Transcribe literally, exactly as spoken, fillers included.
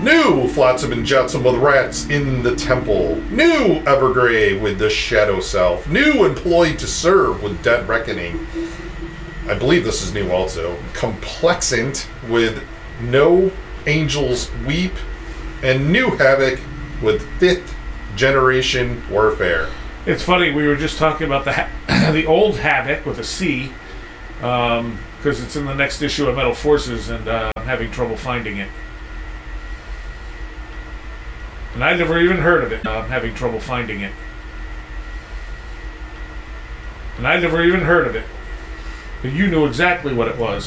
New Flotsam and Jetsam with Rats in the Temple. New Evergrey with the Shadow Self. New Employed to Serve with Dead Reckoning. I believe this is new also. Complexant with No Angels Weep. And New Havoc with Fifth Generation Warfare. It's funny, we were just talking about the ha- the old Havoc with a C, because um, it's in the next issue of Metal Forces, and uh, I'm having trouble finding it. And I never even heard of it. Uh, I'm having trouble finding it. And I never even heard of it. But you knew exactly what it was.